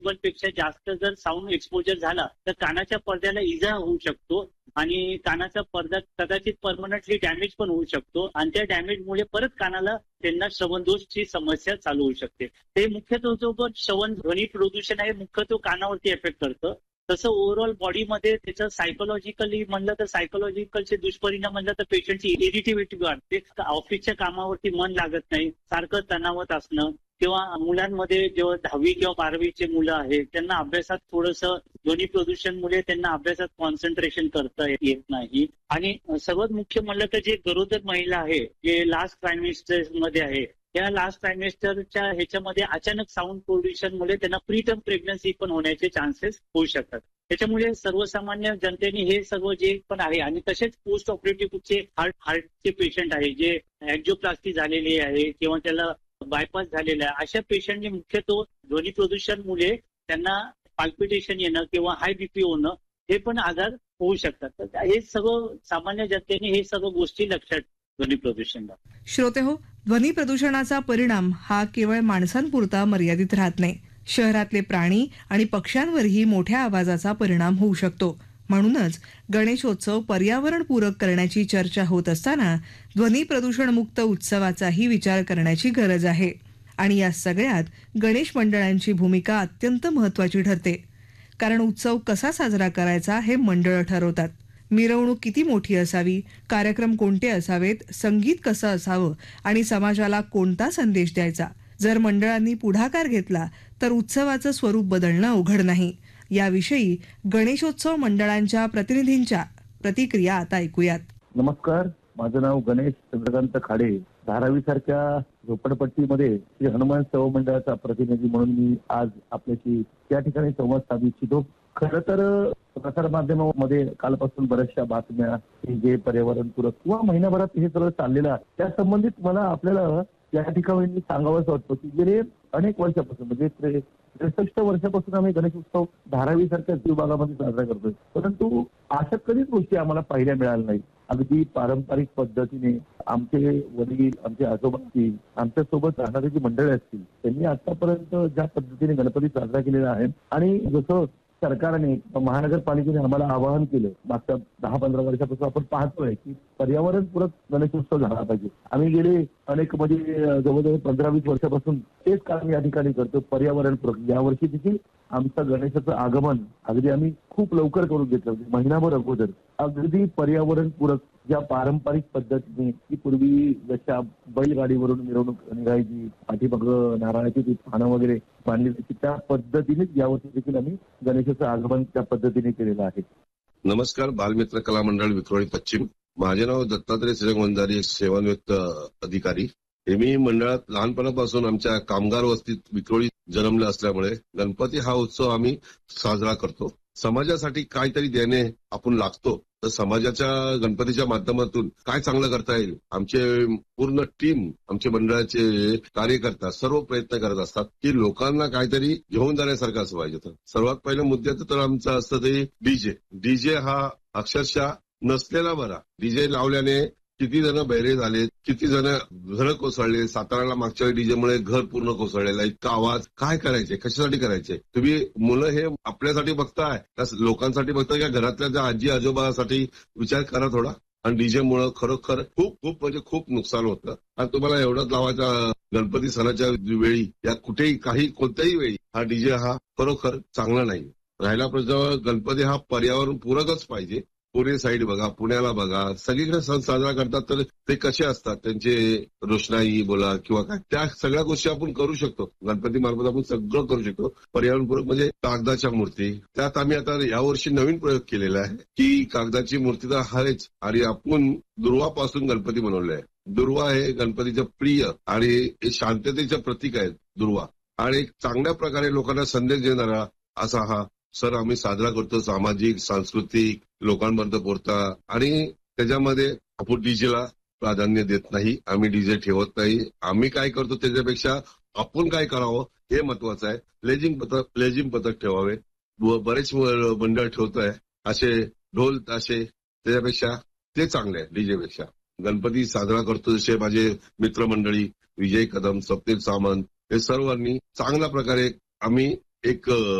पेक्षा जास्त जर साऊंड एक्सपोजर झाला तर कानाच्या पडद्याला इजा होऊ शकतो आणि कानाचा पडदा कदाचित परमनंटली डॅमेज पण होऊ शकतो आणि त्या डॅमेजमुळे परत कानाला त्यांना श्रवणदोषची समस्या चालू होऊ शकते. ते मुख्यत्वे जो श्रवण ध्वनी प्रदूषण आहे मुख्यत्वे कानावरती इफेक्ट करतं. तसं ओव्हरऑल बॉडीमध्ये त्याचं सायकोलॉजिकली म्हणलं तर सायकोलॉजिकलचे दुष्परिणाम म्हणलं तर पेशंटची इरिटेबिलिटी वाढते. ऑफिसच्या कामावरती मन लागत नाही, सारखं तणावात असणं किंवा मुलांमध्ये जेव्हा 10वी किंवा 12वीचे मुलं आहेत त्यांना अभ्यासात थोडंसं ध्वनी प्रदूषणमुळे त्यांना अभ्यासात कॉन्सन्ट्रेशन करता येत नाही. आणि सर्वात मुख्य म्हणलं तर जे गरोदर महिला आहे जे लास्ट ट्रायमेस्टर मध्ये आहे या लास्ट ट्रायमेस्टरच्या ह्याच्यामध्ये अचानक साऊंड पोल्युशनमुळे त्यांना प्रीटर्म प्रेग्नन्सी पण होण्याचे चान्सेस होऊ शकतात. त्याच्यामुळे सर्वसामान्य जनतेने हे सर्व जे पण आहे आणि तसेच पोस्ट ऑपरेटिव्हचे हार्टचे पेशंट आहे जे अँजिओप्लास्टी झालेले आहे किंवा त्याला बायपास झालेला आहे अशा पेशंटने मुख्यतः ध्वनी प्रदूषणमुळे त्यांना पाल्पिटेशन येणं किंवा हाय बीपी होणं हे पण आजार होऊ शकतात. तर हे सगळं सामान्य जनतेने हे सर्व गोष्टी लक्षात ध्वनी प्रदूषणला. श्रोते हो, ध्वनी प्रदूषणाचा परिणाम हा केवळ माणसांपुरता मर्यादित राहत नाही. शहरातले प्राणी आणि पक्ष्यांवरही मोठ्या आवाजाचा परिणाम होऊ शकतो. म्हणूनच गणेशोत्सव पर्यावरणपूरक करण्याची चर्चा होत असताना ध्वनी प्रदूषणमुक्त उत्सवाचाही विचार करण्याची गरज आहे. आणि या सगळ्यात गणेश मंडळांची भूमिका अत्यंत महत्वाची ठरते. कारण उत्सव कसा साजरा करायचा हे मंडळ ठरवतात. मिरवणूक किती मोठी असावी, कार्यक्रम कोणते असावेत, संगीत कसं असावं आणि समाजाला कोणता संदेश द्यायचा. जर मंडळांनी पुढाकार घेतला तर उत्सवाचं स्वरूप बदलणं अवघड नाही. याविषयी गणेशोत्सव मंडळांच्या प्रतिनिधींच्या प्रतिक्रिया आता ऐकूयात. नमस्कार, माझं नाव गणेश चंद्रकांत खाडे. धारावी सारख्या झोपडपट्टीमध्ये श्री हनुमान सेवा मंडळाचा प्रतिनिधी म्हणून मी आज आपल्याशी त्या ठिकाणी संवाद साधू इच्छितो. खरं तर प्रसार माध्यमामध्ये कालपासून बऱ्याचशा बातम्या जे पर्यावरणपूरक किंवा महिनाभरात हे सगळं चाललेलं आहे त्या संबंधित मला आपल्याला या ठिकाणी सांगावंच वाटतं की गेले अनेक वर्षापासून म्हणजे 63 वर्षापासून आम्ही गणेश उत्सव धारावी सारख्या विभागामध्ये साजरा करतोय. परंतु अशा कधीच गोष्टी आम्हाला पाहायला मिळाल्या नाही. अगदी पारंपरिक पद्धतीने आमचे वडील, आमचे आजोबा, आमच्या सोबत राहणारे जी मंडळी असतील त्यांनी आतापर्यंत ज्या पद्धतीने गणपती साजरा केलेला आहे आणि जसं सरकारने महानगरपालिकेने आम्हाला आवाहन केलं मागच्या 10-15 वर्षापासून आपण पाहतोय की पर्यावरणपूरक गणेशोत्सव झाला पाहिजे. आम्ही गेले अनेक म्हणजे जवळजवळ 15-20 वर्षापासून तेच काम या ठिकाणी करतो पर्यावरणपूरक. यावर्षी देखील आमचं गणेशाचं आगमन अगदी आम्ही खूप लवकर करून घेतलं, महिनाभर अगोदर. अगदी पर्यावरणपूरक ज्या पारंपरिक पद्धतीने की पूर्वी जशा बैलगाडीवरून मिरवणूक निघायची, पाठीमागं नारळाची ती पानं वगैरे बांधली जायची त्या पद्धतीनेच यावर्षी देखील आम्ही गणेशाचं आगमन त्या पद्धतीने केलेलं आहे. नमस्कार, बालमित्र कला मंडळ विक्रोळी पश्चिम. माझे नाव दत्तात्रय श्रीरंग वंजारी, सेवानिवृत्त अधिकारी. हे मी मंडळात लहानपणापासून आमच्या कामगार वस्तीत विक्रोळी जन्मले असल्यामुळे गणपती हा उत्सव आम्ही साजरा करतो. समाजासाठी काहीतरी देणे आपण लागतो तर समाजाच्या गणपतीच्या माध्यमातून काय चांगलं करता येईल आमचे पूर्ण टीम, आमचे मंडळाचे कार्यकर्ता सर्व प्रयत्न करत असतात की लोकांना काहीतरी घेऊन जाण्यासारखं असं पाहिजे. तर सर्वात पहिलं मुद्द्याचं तर आमचं असतं ते डीजे हा अक्षरशः नसलेला बरा. डीजे लावल्याने किती जण बहिरे झाले, किती जण घरं कोसळले. साताऱ्याला मागच्या वेळी डीजेमुळे घर पूर्ण कोसळलेला. इतका आवाज काय करायचे, कशासाठी करायचे. तुम्ही मुलं हे आपल्यासाठी बघताय का लोकांसाठी बघताय का घरातल्या त्या आजी आजोबासाठी विचार करा थोडा. आणि डीजेमुळे खरोखर खूप म्हणजे खूप नुकसान होतं. आणि तुम्हाला एवढंच लावायचा गणपती सणाच्या वेळी या कुठेही कोणत्याही वेळी हा डीजे हा खरोखर चांगला नाही. राहिला प्रश्न, गणपती हा पर्यावरण पूरकच पाहिजे. पुणे साईड बघा, पुण्याला बघा, सगळीकडे सण साजरा करतात तर ते कसे असतात, त्यांचे रोषणाई बोला किंवा काय, त्या सगळ्या गोष्टी आपण करू शकतो. गणपती मार्फत आपण सगळं करू शकतो. पर्यावरणपूरक म्हणजे कागदाच्या मूर्ती. त्यात आम्ही आता यावर्षी नवीन प्रयोग केलेला आहे की कागदाची मूर्ती तर आहेच आणि आपण दुर्वापासून गणपती बनवले आहे. दुर्वा हे गणपतीचं प्रिय आणि शांततेचं प्रतीक आहे दुर्वा. आणि चांगल्या प्रकारे लोकांना संदेश देणारा असा हा सण आम्ही साजरा करतो. सामाजिक, सांस्कृतिक लोकांपर्यंत पोहोचता. आणि त्याच्यामध्ये आपण डीजेला प्राधान्य देत नाही, आम्ही डीजे ठेवत नाही. आम्ही काय करतो त्याच्यापेक्षा आपण काय करावं हे महत्वाचं आहे. लेझिम पथक ठेवावे. बरेच मंडळ ठेवतोय असे ढोल ताशे, त्याच्यापेक्षा ते चांगले आहे डीजेपेक्षा. गणपती साजरा करतो जसे माझे मित्रमंडळी विजय कदम, स्वप्नील सामंत हे सर्वांनी चांगल्या प्रकारे आम्ही एक